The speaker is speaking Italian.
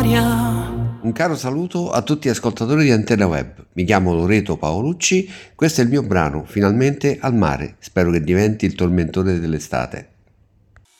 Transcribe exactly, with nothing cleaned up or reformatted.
memoria. Un caro saluto a tutti gli ascoltatori di Antenna Web. Mi chiamo Loreto Paolucci, questo è il mio brano Finalmente al mare. Spero che diventi il tormentone dell'estate.